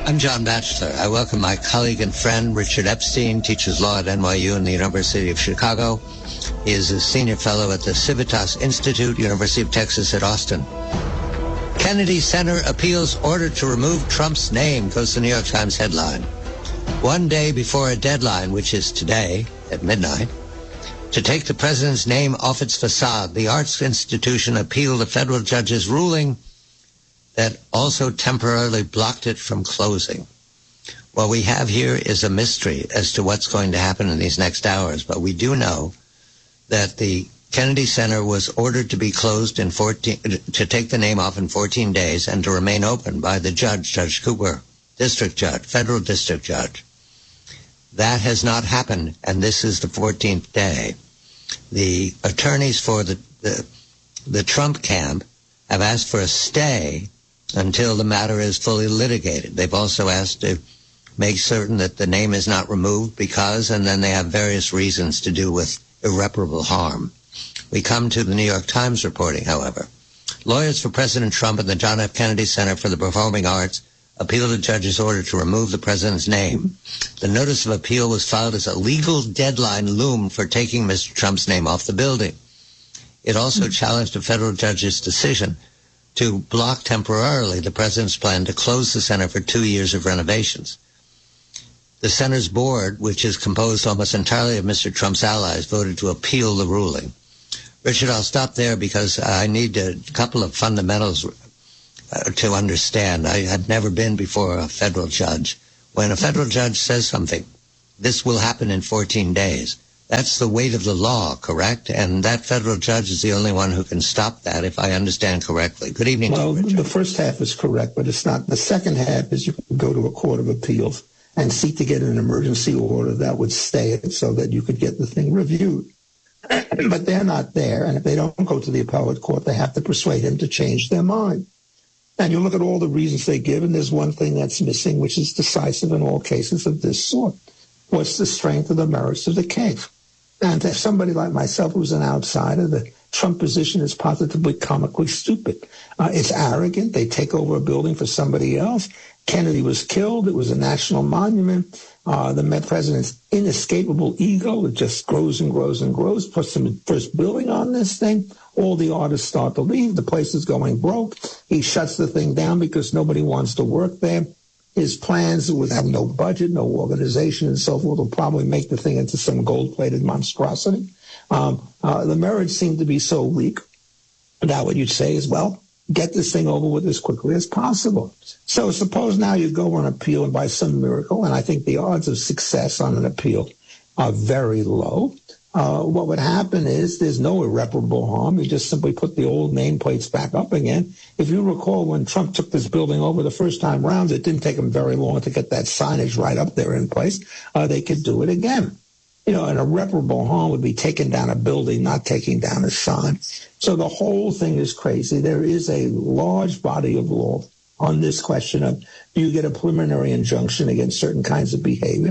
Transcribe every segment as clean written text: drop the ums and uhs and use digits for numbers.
I'm John Batchelor. I welcome my colleague and friend, Richard Epstein, teaches law at NYU and the University of Chicago. He is a senior fellow at the Civitas Institute, University of Texas at Austin. Kennedy Center appeals order to remove Trump's name, goes the New York Times headline. One day before a deadline, which is today at midnight, to take the president's name off its facade, the arts institution appealed a federal judge's ruling that also temporarily blocked it from closing. What we have here is a mystery as to what's going to happen in these next hours, but we do know that the Kennedy Center was ordered to be closed to take the name off in 14 days and to remain open by the judge, Judge Cooper, district judge, federal district judge. That has not happened, and this is the 14th day. The attorneys for the Trump camp have asked for a stay until the matter is fully litigated. They've also asked to make certain that the name is not removed because, and then they have various reasons to do with irreparable harm. We come to the New York Times reporting, however. Lawyers for President Trump and the John F. Kennedy Center for the Performing Arts appealed the judge's order to remove the president's name. The notice of appeal was filed as a legal deadline loomed for taking Mr. Trump's name off the building. It also challenged a federal judge's decision to block temporarily the president's plan to close the center for 2 years of renovations. The center's board, which is composed almost entirely of Mr. Trump's allies, voted to appeal the ruling. Richard, I'll stop there because I need a couple of fundamentals to understand. I've never been before a federal judge. When a federal judge says something, this will happen in 14 days. That's the weight of the law, correct? And that federal judge is the only one who can stop that, if I understand correctly. Good evening. Well, the first half is correct, but it's not. The second half is you can go to a court of appeals and seek to get an emergency order that would stay it so that you could get the thing reviewed. But they're not there, and if they don't go to the appellate court, they have to persuade him to change their mind. And you look at all the reasons they give, and there's one thing that's missing, which is decisive in all cases of this sort. What's the strength of the merits of the case? And to somebody like myself who's an outsider, the Trump position is positively comically stupid. It's arrogant. They take over a building for somebody else. Kennedy was killed. It was a national monument. The president's inescapable ego, it just grows and grows and grows. Puts him first building on this thing. All the artists start to leave. The place is going broke. He shuts the thing down because nobody wants to work there. His plans would have no budget, no organization, and so forth will probably make the thing into some gold-plated monstrosity. The merits seem to be so weak. Now what you'd say is, well, get this thing over with as quickly as possible. So suppose now you go on appeal and by some miracle, and I think the odds of success on an appeal are very low. What would happen is there's no irreparable harm. You just simply put the old nameplates back up again. If you recall, when Trump took this building over the first time round, it didn't take him very long to get that signage right up there in place. They could do it again. You know, an irreparable harm would be taking down a building, not taking down a sign. So the whole thing is crazy. There is a large body of law on this question of, do you get a preliminary injunction against certain kinds of behavior?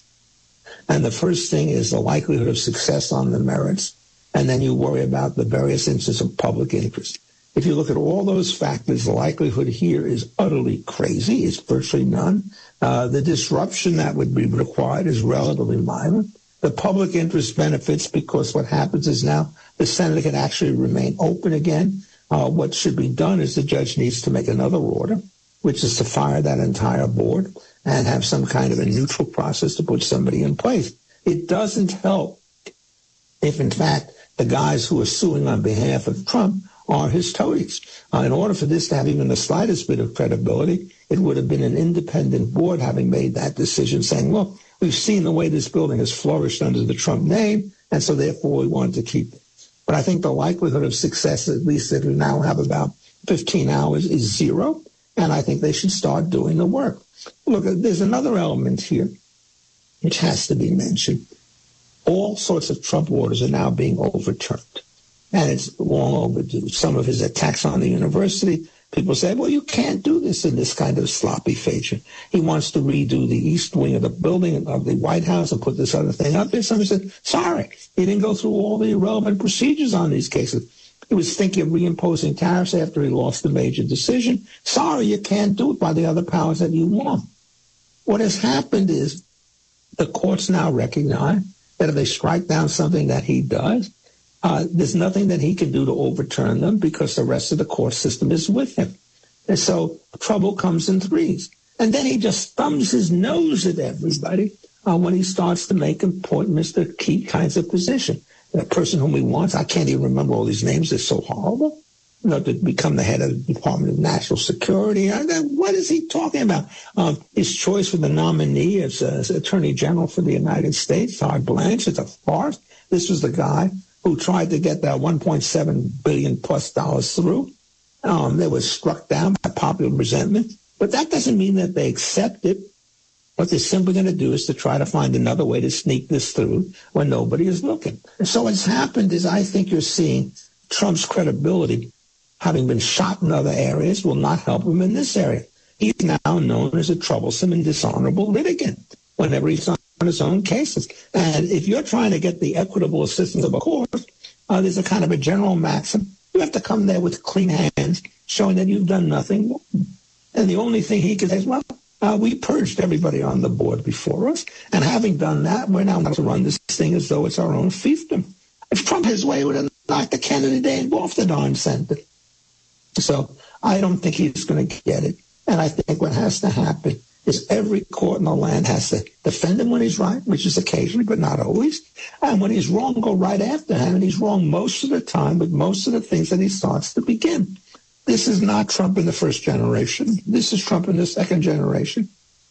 And the first thing is the likelihood of success on the merits, and then you worry about the various instances of public interest. If you look at all those factors, the likelihood here is utterly crazy. It's virtually none. The disruption that would be required is relatively minor. The public interest benefits because what happens is now the Senate can actually remain open again. What should be done is the judge needs to make another order, which is to fire that entire board and have some kind of a neutral process to put somebody in place. It doesn't help if, in fact, the guys who are suing on behalf of Trump are his toadies. In order for this to have even the slightest bit of credibility, it would have been an independent board having made that decision saying, look, we've seen the way this building has flourished under the Trump name, and so therefore we want to keep it. But I think the likelihood of success, at least that we now have about 15 hours, is zero, and I think they should start doing the work. Look, there's another element here which has to be mentioned. All sorts of Trump orders are now being overturned, and it's long overdue. Some of his attacks on the university, people say, well, you can't do this in this kind of sloppy fashion. He wants to redo the east wing of the building of the White House and put this other thing up there. Somebody said, sorry, he didn't go through all the relevant procedures on these cases. He was thinking of reimposing tariffs after he lost the major decision. Sorry, you can't do it by the other powers that you want. what has happened is the courts now recognize that if they strike down something that he does, there's nothing that he can do to overturn them because the rest of the court system is with him. And so trouble comes in threes. And then he just thumbs his nose at everybody when he starts to make appointments to key kinds of position. The person whom he wants, I can't even remember all these names, they're so horrible. You know, to become the head of the Department of National Security. What is he talking about? His choice for the nominee as Attorney General for the United States, Todd Blanche, it's a farce. This was the guy who tried to get that $1.7 billion plus through. They were struck down by popular resentment. But that doesn't mean that they accept it. What they're simply going to do is to try to find another way to sneak this through when nobody is looking. And so what's happened is I think you're seeing Trump's credibility, having been shot in other areas, will not help him in this area. He's now known as a troublesome and dishonorable litigant whenever he's on his own cases. And if you're trying to get the equitable assistance of a court, there's a kind of a general maxim. You have to come there with clean hands, showing that you've done nothing wrong. And the only thing he can say is, well, we purged everybody on the board before us. And having done that, we're now going to run this thing as though it's our own fiefdom. If Trump had his way, he would have knocked the Kennedy Dane off the darn center. So I don't think he's going to get it. And I think what has to happen is every court in the land has to defend him when he's right, which is occasionally, but not always. And when he's wrong, go right after him. And he's wrong most of the time with most of the things that he starts to begin. This is not Trump in the first generation. This is Trump in the second generation.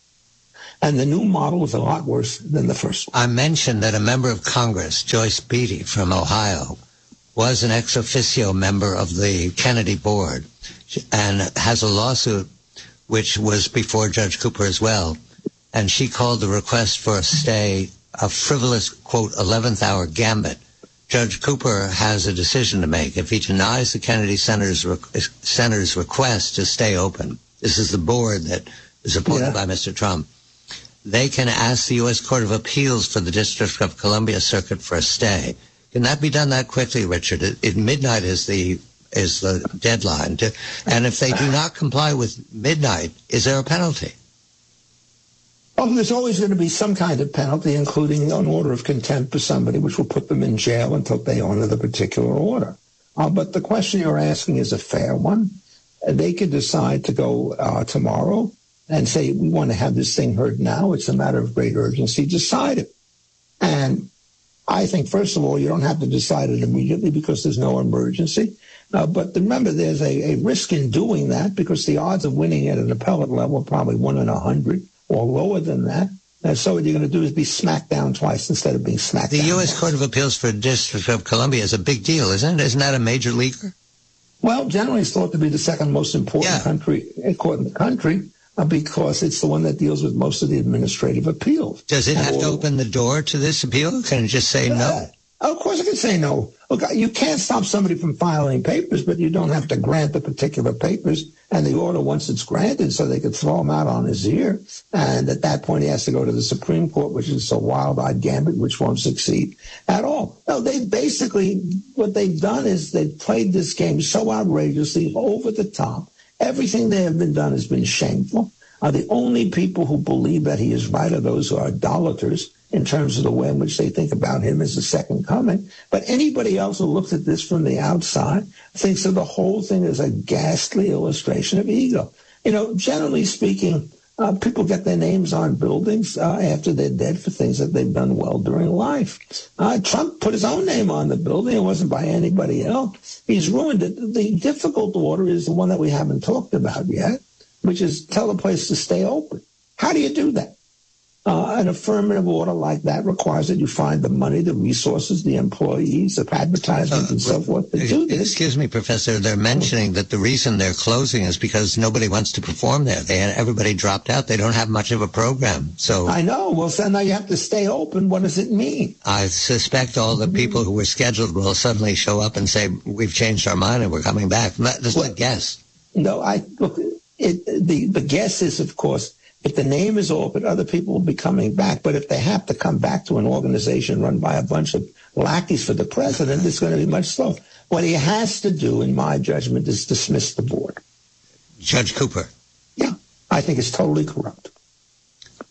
And the new model is a lot worse than the first one. I mentioned that a member of Congress, Joyce Beatty from Ohio, was an ex officio member of the Kennedy board and has a lawsuit which was before Judge Cooper as well. And she called the request for a stay a frivolous, quote, 11th hour gambit. Judge Cooper has a decision to make. If he denies the Kennedy Center's request to stay open, this is the board that is appointed by Mr. Trump, they can ask the U.S. Court of Appeals for the District of Columbia Circuit for a stay. Can that be done that quickly, Richard? Midnight is the deadline. And if they do not comply with midnight, is there a penalty? Oh, there's always going to be some kind of penalty, including an order of contempt for somebody, which will put them in jail until they honor the particular order. But the question you're asking is a fair one. They could decide to go tomorrow and say, we want to have this thing heard now. It's a matter of great urgency. Decide it. And I think, first of all, you don't have to decide it immediately because there's no emergency. But remember, there's a risk in doing that because the odds of winning at an appellate level are probably 1 in 100 or lower than that. And so what you're going to do is be smacked down twice instead of being smacked down. The U.S. Court of Appeals for the District of Columbia is a big deal, isn't it? Isn't that a major leaguer? Well, generally it's thought to be the second most important court in the country because it's the one that deals with most of the administrative appeals. Does it have to open the door to this appeal? Can it just say no? Of course it can say no. Look, you can't stop somebody from filing papers, but you don't have to grant the particular papers and the order once it's granted so they could throw him out on his ear. And at that point, he has to go to the Supreme Court, which is a wild-eyed gambit, which won't succeed at all. No, they basically, what they've done is they've played this game so outrageously over the top. Everything they have been done has been shameful. The only people who believe that he is right are those who are idolaters in terms of the way in which they think about him as the second coming. But anybody else who looks at this from the outside thinks of the whole thing as a ghastly illustration of ego. You know, generally speaking, people get their names on buildings after they're dead for things that they've done well during life. Trump put his own name on the building. It wasn't by anybody else. He's ruined it. The difficult order is the one that we haven't talked about yet, which is tell the place to stay open. How do you do that? An affirmative order like that requires that you find the money, the resources, the employees, the advertisements, and so forth to do this. Excuse me, Professor. They're mentioning that the reason they're closing is because nobody wants to perform there. Everybody dropped out. They don't have much of a program. So I know. Well, so now you have to stay open. What does it mean? I suspect all the people who were scheduled will suddenly show up and say, we've changed our mind and we're coming back. Just a guess. No, the guess is, of course, if the name is open, other people will be coming back. But if they have to come back to an organization run by a bunch of lackeys for the president, it's going to be much slower. What he has to do, in my judgment, is dismiss the board. Judge Cooper. Yeah, I think it's totally corrupt.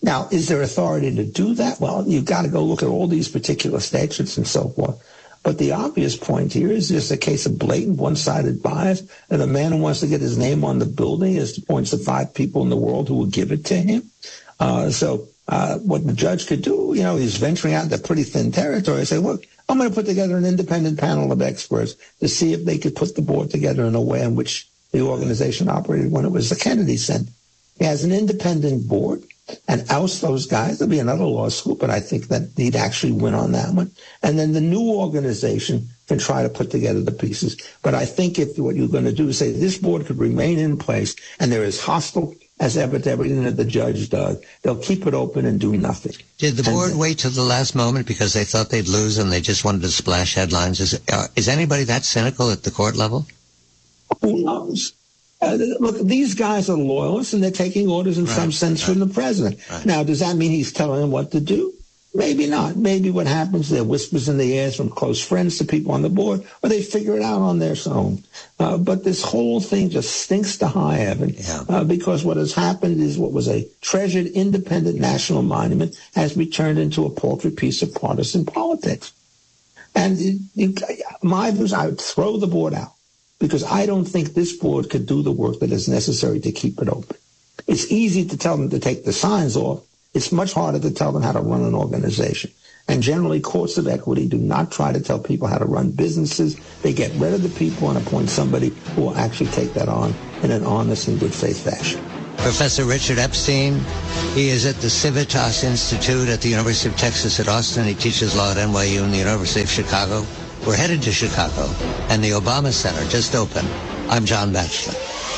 Now, is there authority to do that? Well, you've got to go look at all these particular statutes and so forth. But the obvious point here is just a case of blatant one-sided bias, and a man who wants to get his name on the building points to 5 people in the world who will give it to him. So what the judge could do, he's venturing out into pretty thin territory and say, look, I'm going to put together an independent panel of experts to see if they could put the board together in a way in which the organization operated when it was the Kennedy Center. He has an independent board and oust those guys. There'll be another lawsuit, but I think that he'd actually win on that one. And then the new organization can try to put together the pieces. But I think if what you're going to do is say this board could remain in place and they're as hostile as ever to everything that the judge does, they'll keep it open and do nothing. Did the board wait till the last moment because they thought they'd lose and they just wanted to splash headlines? Is anybody that cynical at the court level? Who knows? Look, these guys are loyalists, and they're taking orders in some sense from the president. Right. Now, does that mean he's telling them what to do? Maybe not. Maybe what happens, there are whispers in the air from close friends to people on the board, or they figure it out on their own. But this whole thing just stinks to high heaven because what has happened is what was a treasured independent national monument has been turned into a paltry piece of partisan politics. And my view is I would throw the board out, because I don't think this board could do the work that is necessary to keep it open. It's easy to tell them to take the signs off. It's much harder to tell them how to run an organization. And generally, courts of equity do not try to tell people how to run businesses. They get rid of the people and appoint somebody who will actually take that on in an honest and good faith fashion. Professor Richard Epstein, he is at the Civitas Institute at the University of Texas at Austin. He teaches law at NYU and the University of Chicago. We're headed to Chicago, and the Obama Center just opened. I'm John Batchelor.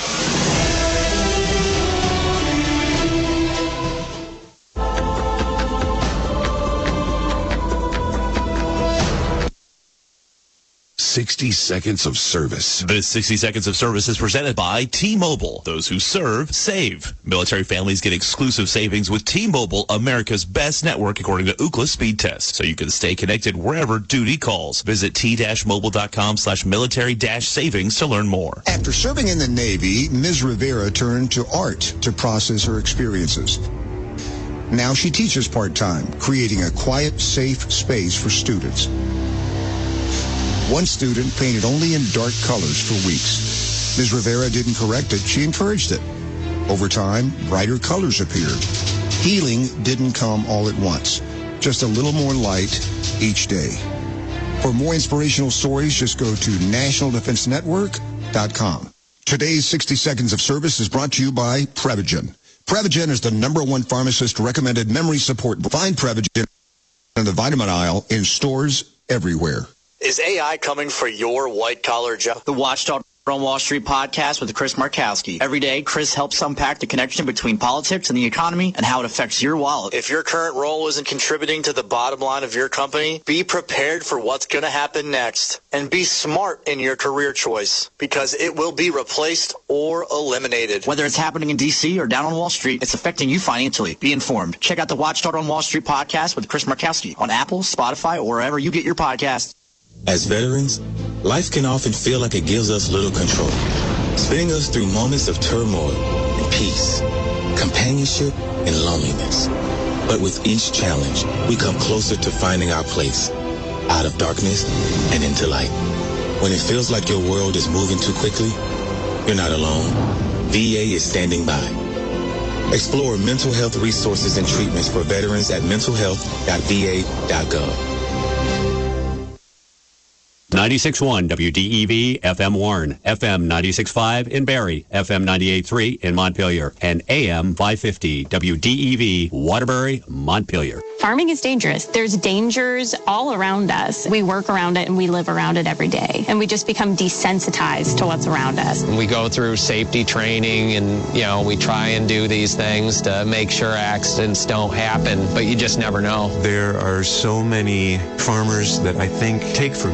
"60 Seconds of Service." This 60 Seconds of Service is presented by T-Mobile. Those who serve, save. Military families get exclusive savings with T-Mobile, America's best network according to Ookla speed test, so you can stay connected wherever duty calls. Visit t-mobile.com/military-savings to learn more. After serving in the Navy, Ms. Rivera turned to art to process her experiences. Now she teaches part-time, creating a quiet, safe space for students. One student painted only in dark colors for weeks. Ms. Rivera didn't correct it, she encouraged it. Over time, brighter colors appeared. Healing didn't come all at once, just a little more light each day. For more inspirational stories, just go to nationaldefensenetwork.com. Today's 60 Seconds of Service is brought to you by Prevagen. Prevagen is the #1 pharmacist-recommended memory support. Find Prevagen in the vitamin aisle in stores everywhere. Is AI coming for your white-collar job? The Watchdog on Wall Street podcast with Chris Markowski. Every day, Chris helps unpack the connection between politics and the economy and how it affects your wallet. If your current role isn't contributing to the bottom line of your company, be prepared for what's going to happen next. And be smart in your career choice, because it will be replaced or eliminated. Whether it's happening in D.C. or down on Wall Street, it's affecting you financially. Be informed. Check out the Watchdog on Wall Street podcast with Chris Markowski on Apple, Spotify, or wherever you get your podcasts. As veterans, life can often feel like it gives us little control, spinning us through moments of turmoil and peace, companionship and loneliness. But with each challenge, we come closer to finding our place, out of darkness and into light. When it feels like your world is moving too quickly, you're not alone. VA is standing by. Explore mental health resources and treatments for veterans at mentalhealth.va.gov. 96.1 WDEV FM Warren, FM 96.5 in Barrie, FM 98.3 in Montpelier, and AM 550 WDEV Waterbury, Montpelier. Farming is dangerous. There's dangers all around us. We work around it and we live around it every day. And we just become desensitized to what's around us. We go through safety training and, we try and do these things to make sure accidents don't happen, but you just never know. There are so many farmers that I think take for granted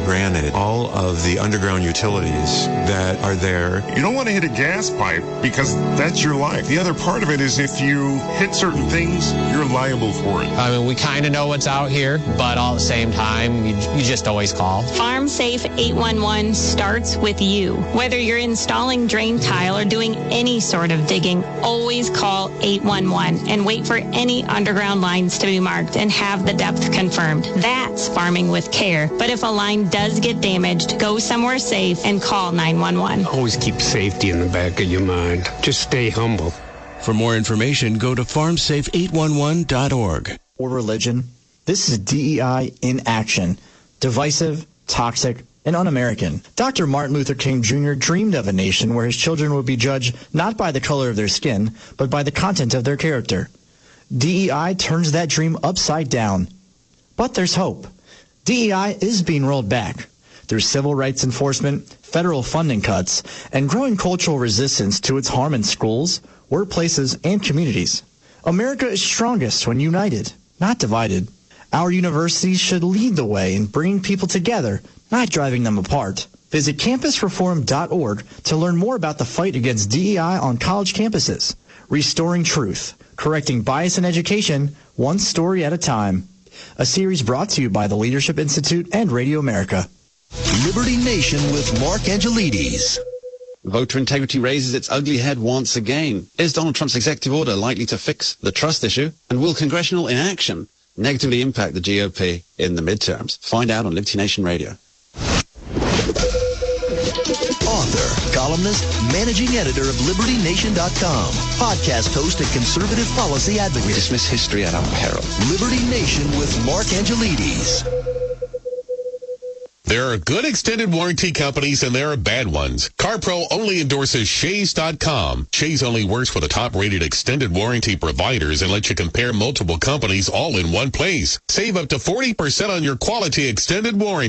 at all of the underground utilities that are there. You don't want to hit a gas pipe because that's your life. The other part of it is if you hit certain things, you're liable for it. I mean, we kind of know what's out here, but all at the same time, you just always call. Farm Safe 811 starts with you. Whether you're installing drain tile or doing any sort of digging, always call 811 and wait for any underground lines to be marked and have the depth confirmed. That's farming with care. But if a line does get damaged, go somewhere safe and call 911. Always keep safety in the back of your mind. Just stay humble. For more information, go to farmsafe811.org. Or religion. This is DEI in action. Divisive, toxic, and un-American. Dr. Martin Luther King Jr. dreamed of a nation where his children would be judged not by the color of their skin, but by the content of their character. DEI turns that dream upside down. But there's hope. DEI is being rolled back. Through civil rights enforcement, federal funding cuts, and growing cultural resistance to its harm in schools, workplaces, and communities. America is strongest when united, not divided. Our universities should lead the way in bringing people together, not driving them apart. Visit campusreform.org to learn more about the fight against DEI on college campuses. Restoring truth, correcting bias in education, one story at a time. A series brought to you by the Leadership Institute and Radio America. Liberty Nation with Mark Angelides. Voter integrity raises its ugly head once again. Is Donald Trump's executive order likely to fix the trust issue? And will congressional inaction negatively impact the GOP in the midterms? Find out on Liberty Nation Radio. Author, columnist, managing editor of LibertyNation.com, podcast host and conservative policy advocate. We dismiss history at our peril. Liberty Nation with Mark Angelides. There are good extended warranty companies and there are bad ones. CarPro only endorses Shays.com. Shays only works with the top-rated extended warranty providers and lets you compare multiple companies all in one place. Save up to 40% on your quality extended warranty.